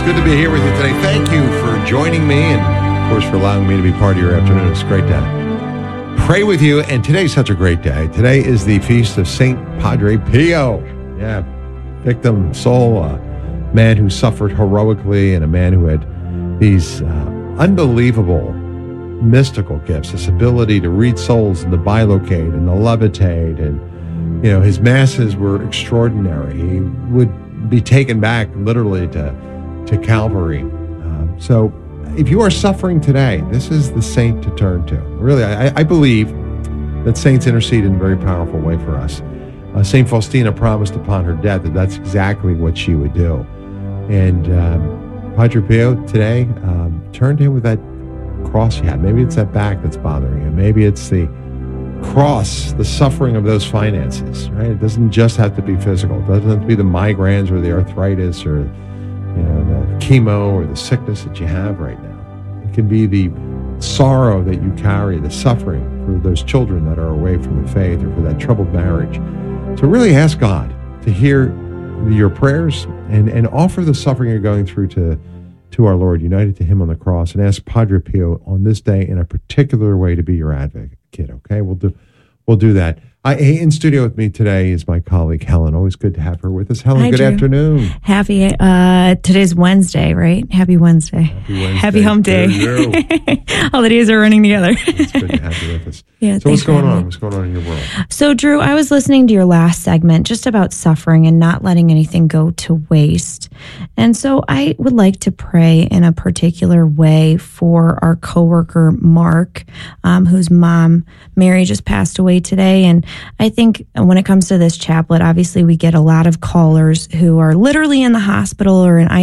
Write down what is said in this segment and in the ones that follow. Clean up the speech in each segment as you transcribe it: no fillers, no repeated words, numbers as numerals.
good to be here with you today. Thank you for joining me and, of course, for allowing me to be part of your afternoon. It's great to pray with you. And today's such a great day. Today is the feast of St. Padre Pio. Yeah, victim soul, a man who suffered heroically and a man who had these unbelievable mystical gifts, this ability to read souls and to bilocate and to levitate. And, his masses were extraordinary. He would be taken back literally to Calvary. So if you are suffering today, this is the saint to turn to. Really, I believe that saints intercede in a very powerful way for us. St. Faustina promised upon her death that that's exactly what she would do. And Padre Pio today, turn to him with that cross you have. Maybe it's that back that's bothering you. Maybe it's the cross, the suffering of those finances, right? It doesn't just have to be physical. It doesn't have to be the migraines or the arthritis or the chemo or the sickness that you have right now. It can be the sorrow that you carry, the suffering for those children that are away from the faith or for that troubled marriage. So really ask God to hear your prayers and offer the suffering you're going through to our Lord, united to him on the cross, and ask Padre Pio on this day in a particular way to be your advocate, okay? We'll do that. In studio with me today is my colleague, Helen. Always good to have her with us. Helen, good afternoon. Happy, today's Wednesday, right? Happy Wednesday. Happy hump day. All the days are running together. It's good to have you with us. Yeah, so what's going on? What's going on in your world? So, Drew, I was listening to your last segment just about suffering and not letting anything go to waste. And so I would like to pray in a particular way for our coworker, Mark, whose mom, Mary, just passed away today. And I think when it comes to this chaplet, obviously we get a lot of callers who are literally in the hospital or in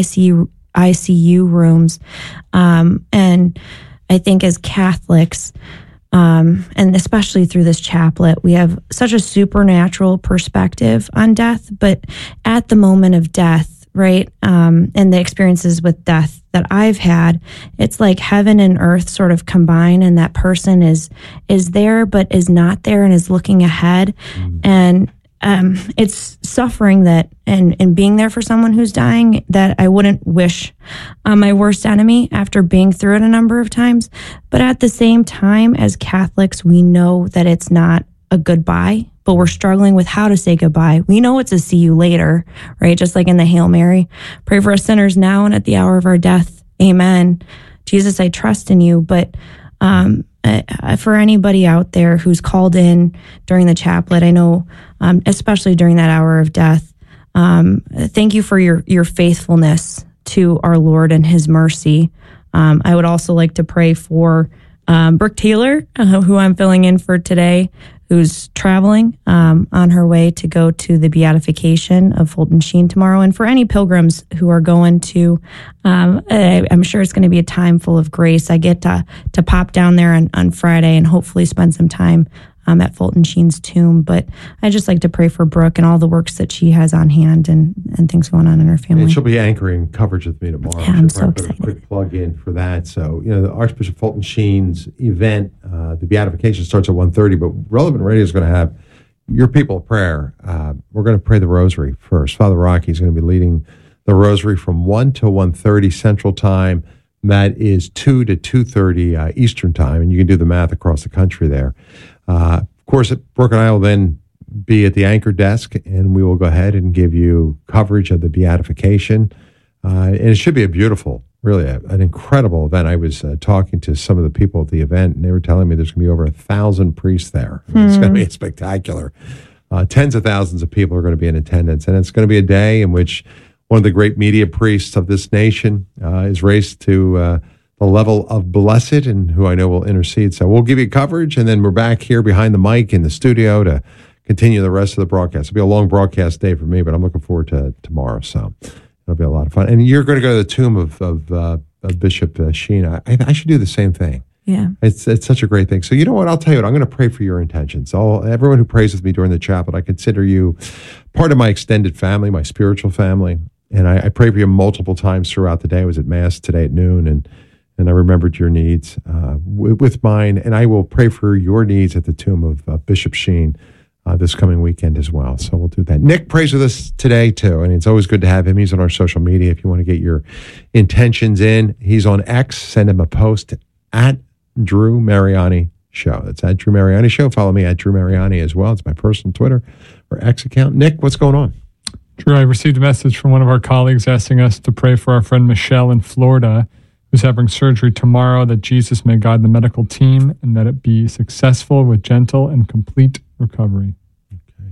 ICU rooms. And I think as Catholics, and especially through this chaplet, we have such a supernatural perspective on death. But at the moment of death, right, and the experiences with death that I've had, it's like heaven and earth sort of combine, and that person is there but is not there and is looking ahead. And it's suffering that and being there for someone who's dying that I wouldn't wish on my worst enemy after being through it a number of times. But at the same time, as Catholics, we know that it's not a goodbye, but we're struggling with how to say goodbye. We know it's a see you later, right? Just like in the Hail Mary, pray for us sinners now and at the hour of our death. Amen. Jesus, I trust in you. But for anybody out there who's called in during the chaplet, I know, especially during that hour of death, thank you for your faithfulness to our Lord and his mercy. I would also like to pray for Brooke Taylor, who I'm filling in for today, who's traveling on her way to go to the beatification of Fulton Sheen tomorrow. And for any pilgrims who are going to, I'm sure it's going to be a time full of grace. I get to pop down there on Friday and hopefully spend some time at Fulton Sheen's tomb. But I just like to pray for Brooke and all the works that she has on hand and things going on in her family. And she'll be anchoring coverage with me tomorrow. Yeah, I'm so excited. Put a quick plug in for that. So, the Archbishop Fulton Sheen's event, the beatification starts at 1:30, but Relevant Radio is going to have your people of prayer. We're going to pray the rosary first. Father Rocky is going to be leading the rosary from 1 to 1:30 Central Time. That is 2 to 2:30 Eastern Time, and you can do the math across the country there. Of course, Brooke and I will then be at the anchor desk, and we will go ahead and give you coverage of the beatification. And it should be a beautiful, really an incredible event. I was talking to some of the people at the event, and they were telling me there's going to be over 1,000 priests there. It's going to be spectacular. Tens of thousands of people are going to be in attendance, and it's going to be a day in which one of the great media priests of this nation is raised to the level of blessed, and who I know will intercede. So we'll give you coverage, and then we're back here behind the mic in the studio to continue the rest of the broadcast. It'll be a long broadcast day for me, but I'm looking forward to tomorrow. So it'll be a lot of fun. And you're going to go to the tomb of Bishop Sheen. I should do the same thing. Yeah. It's such a great thing. So you know what? I'll tell you what, I'm going to pray for your intentions. Everyone who prays with me during the chaplet, I consider you part of my extended family, my spiritual family. And I pray for you multiple times throughout the day. I was at Mass today at noon, and I remembered your needs with mine. And I will pray for your needs at the tomb of Bishop Sheen this coming weekend as well. So we'll do that. Nick prays with us today too, and it's always good to have him. He's on our social media. If you want to get your intentions in, he's on X. Send him a post at Drew Mariani Show. That's at Drew Mariani Show. Follow me at Drew Mariani as well. It's my personal Twitter or X account. Nick, what's going on? Drew, I received a message from one of our colleagues asking us to pray for our friend Michelle in Florida, who's having surgery tomorrow, that Jesus may guide the medical team and that it be successful with gentle and complete recovery. Okay.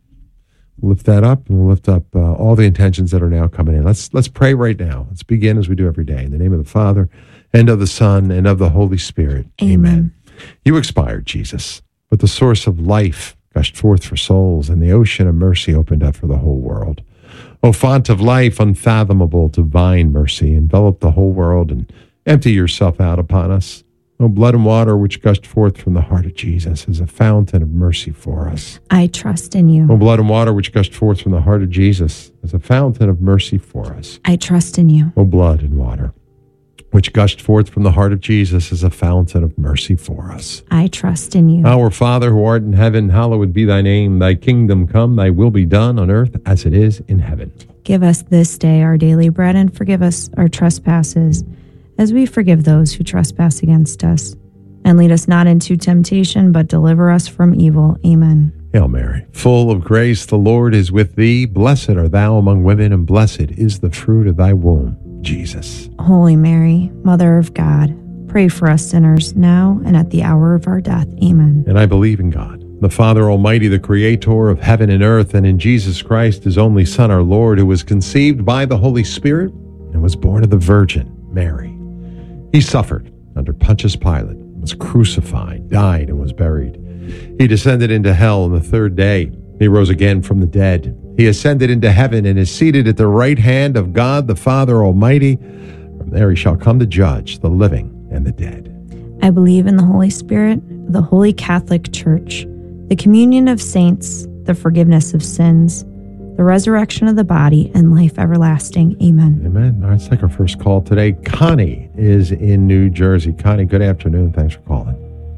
We'll lift that up, and we'll lift up all the intentions that are now coming in. Let's pray right now. Let's begin as we do every day. In the name of the Father, and of the Son, and of the Holy Spirit. Amen. You expired, Jesus, but the source of life gushed forth for souls, and the ocean of mercy opened up for the whole world. O font of life, unfathomable, divine mercy, envelop the whole world and empty yourself out upon us. O blood and water which gushed forth from the heart of Jesus is a fountain of mercy for us. I trust in you. O blood and water which gushed forth from the heart of Jesus is a fountain of mercy for us. I trust in you. O blood and water which gushed forth from the heart of Jesus is a fountain of mercy for us. I trust in you. Our Father who art in heaven, hallowed be thy name. Thy kingdom come, thy will be done on earth as it is in heaven. Give us this day our daily bread, and forgive us our trespasses, as we forgive those who trespass against us. And lead us not into temptation, but deliver us from evil. Amen. Hail Mary, full of grace, the Lord is with thee. Blessed art thou among women, and blessed is the fruit of thy womb, Jesus. Holy Mary, Mother of God, pray for us sinners now and at the hour of our death. Amen. And I believe in God, the Father Almighty, the Creator of heaven and earth, and in Jesus Christ, his only Son, our Lord, who was conceived by the Holy Spirit and was born of the Virgin Mary. He suffered under Pontius Pilate, was crucified, died, and was buried. He descended into hell on the third day. He rose again from the dead. He ascended into heaven and is seated at the right hand of God, the Father Almighty. From there he shall come to judge the living and the dead. I believe in the Holy Spirit, the Holy Catholic Church, the communion of saints, the forgiveness of sins, the resurrection of the body, and life everlasting. Amen. Amen. All right, let's take our first call today. Connie is in New Jersey. Connie, good afternoon. Thanks for calling.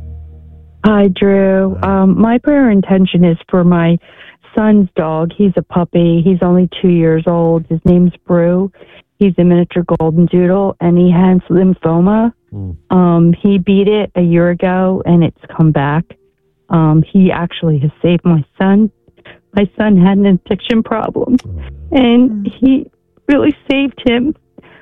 Hi, Drew. My prayer intention is for my son's dog. He's a puppy. He's only 2 years old. His name's Brew. He's a miniature golden doodle, and he has lymphoma. He beat it a year ago, and it's come back. He actually has saved my son. My son had an addiction problem, and he really saved him.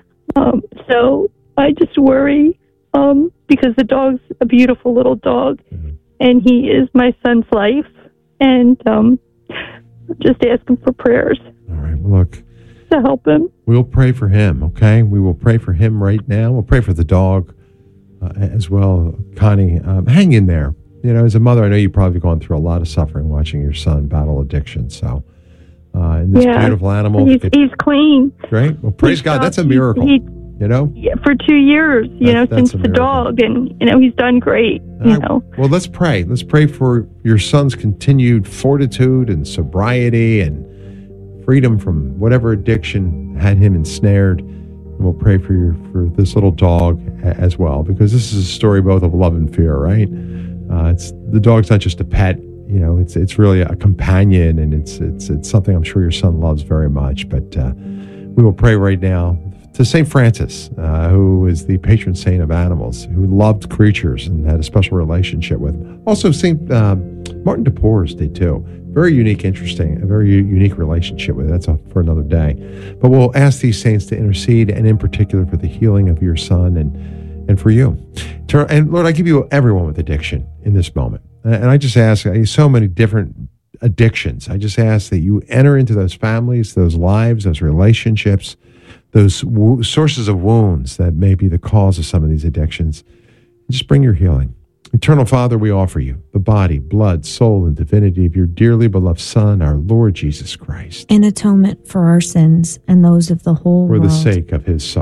So I just worry because the dog's a beautiful little dog, and he is my son's life, and just asking for prayers. All right, well, look, to help him. We'll pray for him, okay? We will pray for him right now. We'll pray for the dog as well. Connie, hang in there. You know, as a mother, I know you've probably gone through a lot of suffering watching your son battle addiction. So, and this beautiful animal. He's clean. Great. Well, praise God. That's a miracle. You know? Yeah, for 2 years, since the dog. And, he's done great, you know. Well, let's pray. Let's pray for your son's continued fortitude and sobriety and freedom from whatever addiction had him ensnared. And we'll pray for this little dog as well, because this is a story both of love and fear, right? The dog's not just a pet, it's really a companion, and it's something I'm sure your son loves very much. But we will pray right now to St. Francis, who is the patron saint of animals, who loved creatures and had a special relationship with them. Also, St. Martin de Porres did too. Very unique, interesting, a very unique relationship with it. That's for another day. But we'll ask these saints to intercede, and in particular for the healing of your son and for you. And Lord, I give you everyone with addiction in this moment. And I just ask, so many different addictions. I just ask that you enter into those families, those lives, those relationships, those sources of wounds that may be the cause of some of these addictions. Just bring your healing. Eternal Father, we offer you the body, blood, soul, and divinity of your dearly beloved Son, our Lord Jesus Christ. In atonement for our sins and those of the whole world. For the sake of his sorrowful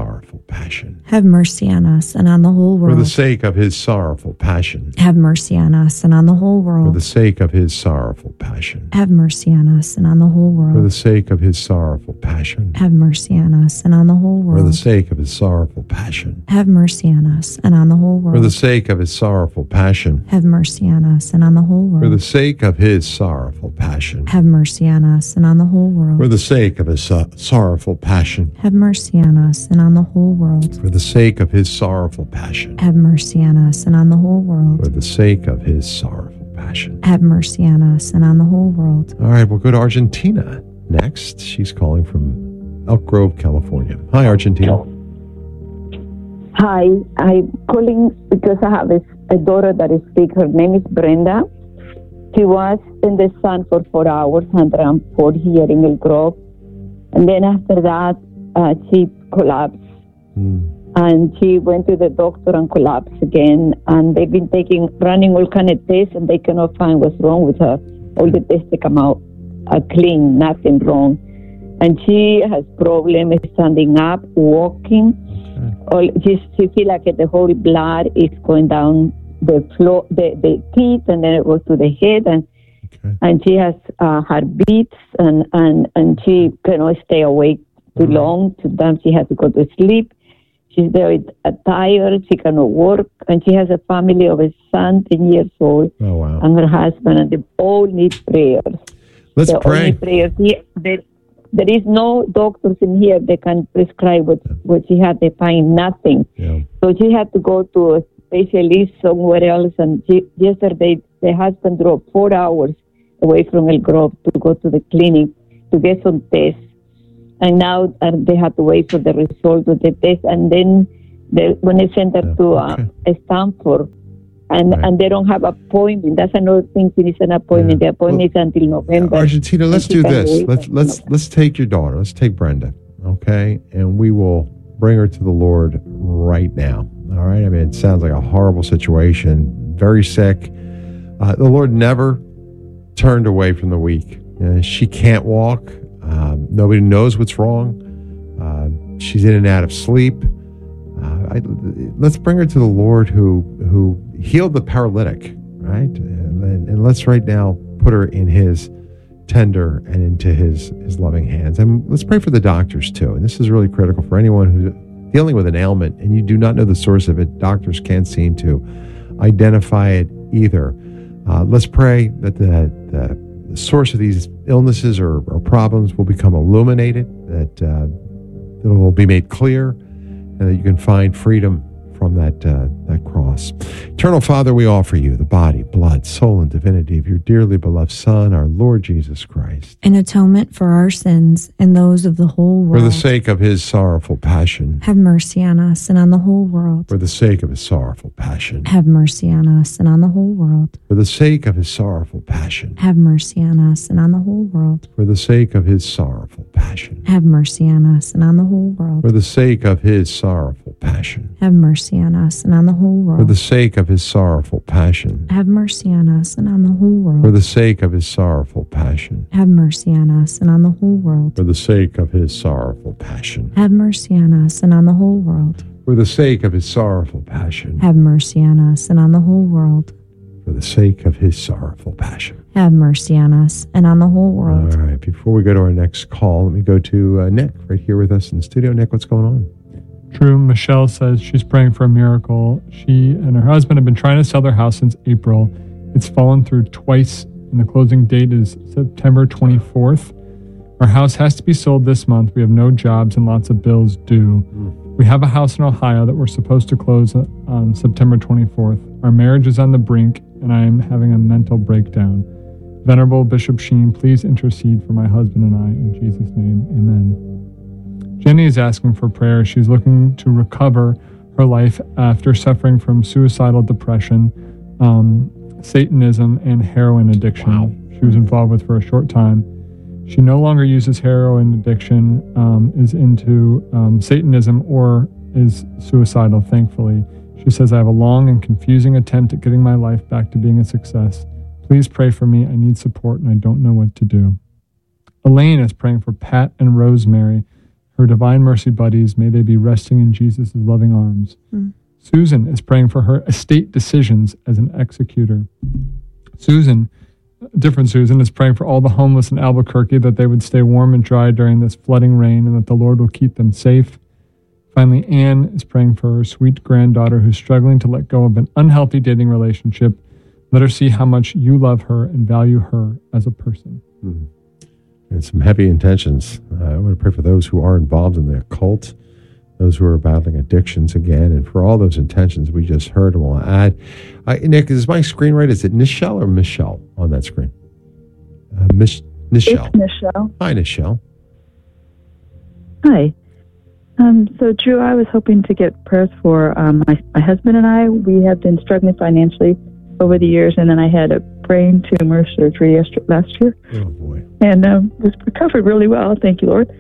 passion. Have mercy on us and on the whole world. For the sake of his sorrowful passion. Have mercy on us and on the whole world. For the sake of his sorrowful passion. Have mercy on us and on the whole world. For the sake of his sorrowful passion. Have mercy on us and on the whole world. For the sake of his sorrowful passion. Have mercy on us and on the whole world. For the sake of his sorrowful passion. Have mercy on us and on the whole world. For the sake of his sorrowful passion. Have mercy on us and on the whole world. For the sake of his sorrowful passion. Have mercy on us and on the whole world. For the sake of his sorrowful passion. Have mercy on us and on the whole world. For the sake of his sorrowful passion. Have mercy on us and on the whole world. All right, we'll go to Argentina next. She's calling from Elk Grove, California. Hi, Argentina. Hi, I'm calling because I have a daughter that is sick. Her name is Brenda. She was in the sun for 4 hours, 104 here in El Grove. And then after that, she collapsed. And she went to the doctor and collapsed again. And they've been running all kind of tests, and they cannot find what's wrong with her. All the tests they come out clean, nothing wrong. And she has problems standing up, walking. She feel like the whole blood is going down the floor, the teeth, and then it goes to the head, and she has heartbeats, and she cannot stay awake too long. Sometimes she has to go to sleep. She's very tired. She cannot work, and she has a family of a son, 10 years old, and her husband, and they all need prayers. Let's pray. Prayers. There is no doctors in here that can prescribe what she had. They find nothing. Yeah. So she had to go to a specialist somewhere else. And yesterday, the husband drove 4 hours away from El Grove to go to the clinic to get some tests. And now they have to wait for the result of the test. And then when they send her to Stanford, and they don't have appointment. That's another thing. She needs an appointment. The appointment is until November. Argentina, let's do this. Let's take your daughter. Let's take Brenda, okay? And we will bring her to the Lord right now. All right. I mean, it sounds like a horrible situation. Very sick. The Lord never turned away from the weak. She can't walk. Nobody knows what's wrong. She's in and out of sleep. Let's bring her to the Lord who healed the paralytic, right? And let's right now put her in his tender and into his loving hands. And let's pray for the doctors too. And this is really critical for anyone who's dealing with an ailment and you do not know the source of it. Doctors can't seem to identify it either. Let's pray that the source of these illnesses or problems will become illuminated, that it will be made clear, and that you can find freedom from that cross. Eternal Father, we offer you the body, blood, soul, and divinity of your dearly beloved Son, our Lord Jesus Christ. In atonement for our sins and those of the whole world. For the sake of his sorrowful passion. Have mercy on us and on the whole world. For the sake of his sorrowful passion. Have mercy on us and on the whole world. For the sake of his sorrowful passion. Have mercy on us and on the whole world. For the sake of his sorrowful passion. Have mercy on us and on the whole world. For the sake of his sorrowful passion. Have mercy on us and on the whole world. For the sake of his sorrowful passion. Have mercy on us and on the whole world. For the sake of his sorrowful passion. Have mercy on us and on the whole world. For the sake of his sorrowful passion. Have mercy on us and on the whole world. For the sake of his sorrowful passion. Have mercy on us and on the whole world. For the sake of his sorrowful passion. Have mercy on us and on the whole world. All right. Before we go to our next call, let me go to Nick right here with us in the studio. Nick, what's going on? True. Michelle says she's praying for a miracle. She and her husband have been trying to sell their house since April. It's fallen through twice, and the closing date is September 24th. Our house has to be sold this month. We have no jobs and lots of bills due. We have a house in Ohio that we're supposed to close on September 24th. Our marriage is on the brink, and I am having a mental breakdown. Venerable Bishop Sheen, please intercede for my husband and I. In Jesus' name, amen. Jenny is asking for prayer. She's looking to recover her life after suffering from suicidal depression, Satanism, and heroin addiction. Wow. She was involved with for a short time. She no longer uses heroin addiction, is into Satanism, or is suicidal, thankfully. She says, I have a long and confusing attempt at getting my life back to being a success. Please pray for me. I need support and I don't know what to do. Elaine is praying for Pat and Rosemary. her divine mercy buddies, may they be resting in Jesus' loving arms. Susan is praying for her estate decisions as an executor. Susan, different Susan, is praying for all the homeless in Albuquerque that they would stay warm and dry during this flooding rain and that the Lord will keep them safe. Finally, Anne is praying for her sweet granddaughter who's struggling to let go of an unhealthy dating relationship. Let her see how much you love her and value her as a person. And some heavy intentions. I want to pray for those who are involved in the occult, those who are battling addictions again, and for all those intentions we just heard. And we'll add, Nick, is my screen right? Is it Nichelle or Michelle on that screen? Nichelle. It's Michelle. Hi, Nichelle. Hi. So, Drew, I was hoping to get prayers for my husband and I. We have been struggling financially over the years, and then I had a brain tumor surgery last year. Oh, boy. And was recovered really well, thank you, Lord.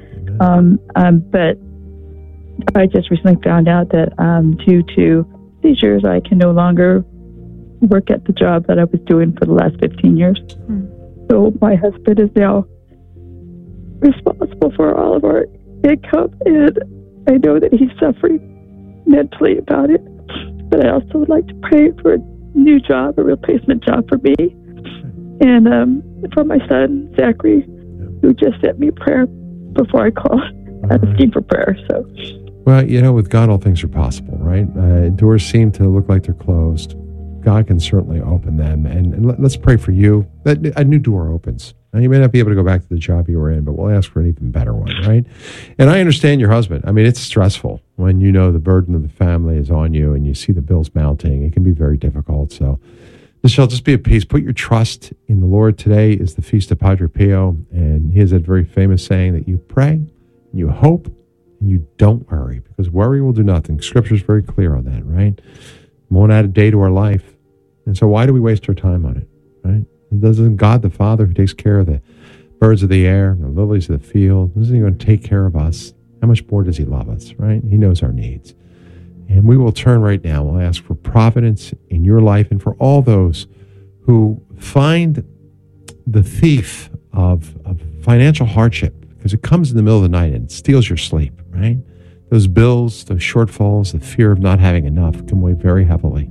But I just recently found out that due to seizures, I can no longer work at the job that I was doing for the last 15 years. So my husband is now responsible for all of our income, and I know that he's suffering mentally about it. But I also would like to pray for a new job, a replacement job for me, and for my son, Zachary, who just sent me a prayer before I called, asking for prayer. So, well, with God, all things are possible, right? Doors seem to look like they're closed. God can certainly open them. And let's pray for you that a new door opens. Now, you may not be able to go back to the job you were in, but we'll ask for an even better one, right? And I understand your husband. I mean, it's stressful when you know the burden of the family is on you and you see the bills mounting. It can be very difficult. So, Michelle, just be at peace. Put your trust in the Lord. Today is the Feast of Padre Pio, and he has that very famous saying that you pray, you hope, and you don't worry, because worry will do nothing. Scripture is very clear on that, right? Won't add a day to our life. And so why do we waste our time on it, right? Doesn't God the Father, who takes care of the birds of the air, the lilies of the field, isn't he going to take care of us? How much more does he love us, right? He knows our needs. And we will turn right now. We'll ask for providence in your life and for all those who find the thief of financial hardship, because it comes in the middle of the night and it steals your sleep, right? Those bills, those shortfalls, the fear of not having enough can weigh very heavily.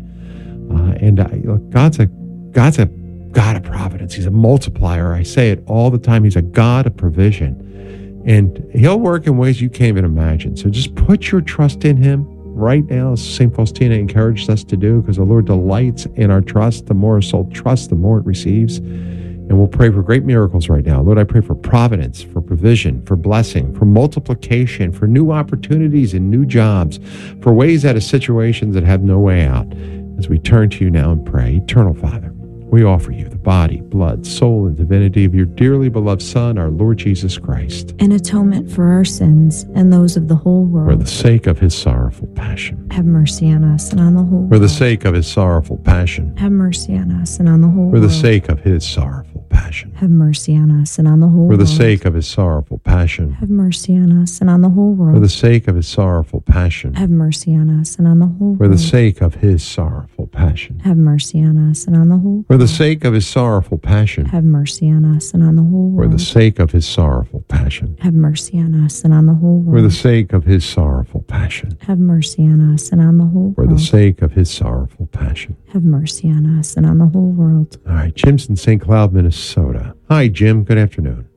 Look, God's a God of providence. He's a multiplier. I say it all the time. He's a God of provision. And he'll work in ways you can't even imagine. So just put your trust in him right now, as St. Faustina encouraged us to do, because the Lord delights in our trust. The more a soul trusts, the more it receives. And we'll pray for great miracles right now. Lord, I pray for providence, for provision, for blessing, for multiplication, for new opportunities and new jobs, for ways out of situations that have no way out. As we turn to you now and pray, Eternal Father, we offer you the body, blood, soul, and divinity of your dearly beloved Son, our Lord Jesus Christ, an atonement for our sins and those of the whole world. For the sake of his sorrowful passion. Have mercy on us and on the whole world. For the sake of his sorrowful passion. Have mercy on us and on the whole world. For the sake of his sorrowful passion. Have mercy on us and on the whole world. For the sake of his sorrowful passion. Have mercy on us and on the whole world. For the sake of his sorrowful passion. Have mercy on us and on the whole world. For the sake of his sorrowful passion. Have mercy on us and on the whole world. For the sake of his sorrowful passion. Have mercy on us and on the whole world. For the sake of his sorrowful passion. Have mercy on us and on the whole world. For the sake of his sorrowful passion. Have mercy on us and on the whole world. For the sake of his sorrowful passion. Have mercy on us and on the whole world. All right, Jim's in St. Cloud, Minnesota. Hi, Jim. Good afternoon.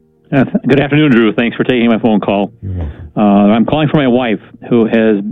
Good afternoon, Drew. Thanks for taking my phone call. You're welcome. I'm calling for my wife, who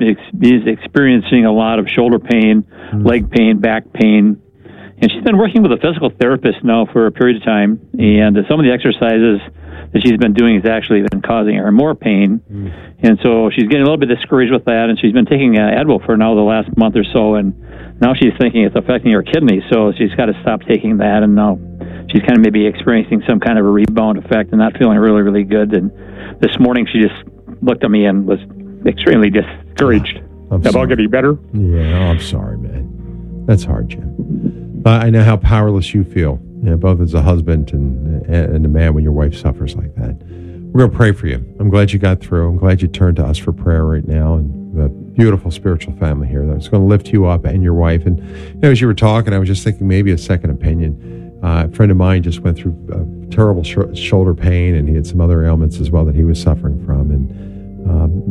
is experiencing a lot of shoulder pain, leg pain, back pain. And she's been working with a physical therapist now for a period of time. And some of the exercises that she's been doing has actually been causing her more pain. And so she's getting a little bit discouraged with that. And she's been taking Advil for now the last month or so. And now she's thinking it's affecting her kidneys. So she's got to stop taking that. And now she's kind of maybe experiencing some kind of a rebound effect and not feeling really, really good. And this morning she just looked at me and was extremely discouraged. That all going to be better? Yeah, I'm sorry, man. That's hard, Jim. I know how powerless you feel, both as a husband and a man when your wife suffers like that. We're going to pray for you. I'm glad you got through. I'm glad you turned to us for prayer right now. And a beautiful spiritual family here that's going to lift you up and your wife. And as you were talking, I was just thinking maybe a second opinion. A friend of mine just went through terrible shoulder pain, and he had some other ailments as well that he was suffering from. And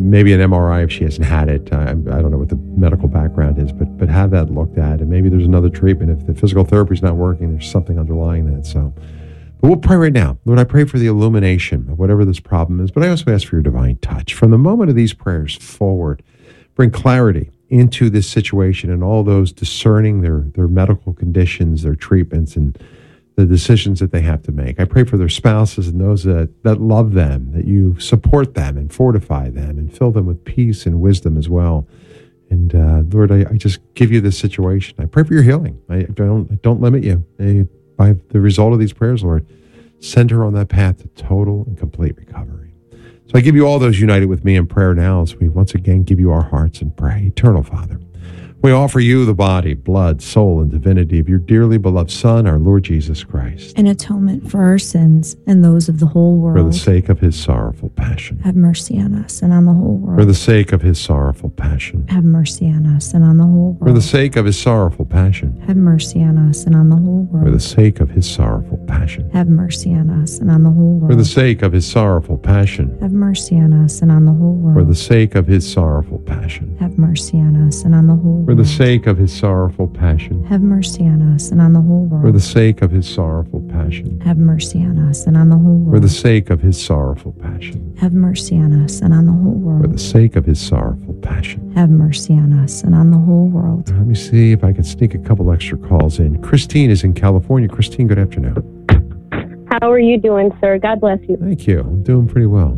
maybe an MRI if she hasn't had it. I don't know what the medical background is, but have that looked at. And maybe there's another treatment. If the physical therapy is not working, there's something underlying that. So, but we'll pray right now. Lord, I pray for the illumination of whatever this problem is, but I also ask for your divine touch. From the moment of these prayers forward, bring clarity into this situation and all those discerning their medical conditions, their treatments, and the decisions that they have to make. I pray for their spouses and those that love them, that you support them and fortify them and fill them with peace and wisdom as well. And Lord, I just give you this situation. I pray for your healing. I don't limit you. By the result of these prayers, Lord, send her on that path to total and complete recovery. So I give you all those united with me in prayer now as we once again give you our hearts and pray. Eternal Father, we offer you the body, blood, soul, and divinity of your dearly beloved Son, our Lord Jesus Christ. An atonement for our sins and those of the whole world. For the sake of his sorrowful passion. Have mercy on us and on the whole world. For the sake of his sorrowful passion. Have mercy on us and on the whole world. For the sake of his sorrowful passion. Have mercy on us and on the whole world. For the sake of his sorrowful passion. Have mercy on us and on the whole world. For the sake of his sorrowful passion. Have mercy on us and on the whole world. For the sake of his sorrowful passion. Have mercy on us and on the whole world. For the sake of his sorrowful passion. Have mercy on us and on the whole world. For the sake of his sorrowful passion. Have mercy on us and on the whole world. For the sake of his sorrowful passion. Have mercy on us and on the whole world. For the sake of his sorrowful passion. Have mercy on us and on the whole world. Let me see if I can sneak a couple extra calls in. Christine is in California. Christine, good afternoon. How are you doing, sir? God bless you. Thank you. I'm doing pretty well.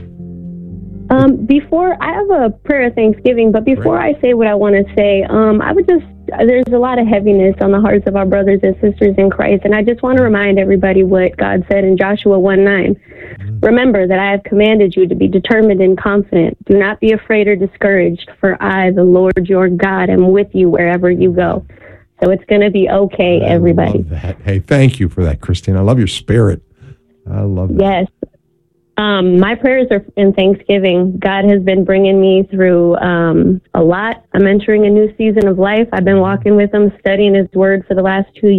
Before I have a prayer of thanksgiving, but before I say what I want to say, there's a lot of heaviness on the hearts of our brothers and sisters in Christ, and I just want to remind everybody what God said in Joshua 1:9. Remember that I have commanded you to be determined and confident. Do not be afraid or discouraged, for I, the Lord your God, am with you wherever you go. So it's going to be okay, everybody. I love that. Hey, thank you for that, Christine. I love your spirit. I love that. Yes. My prayers are in Thanksgiving. God has been bringing me through a lot. I'm entering a new season of life. I've been walking with him, studying his word for the last 2 years.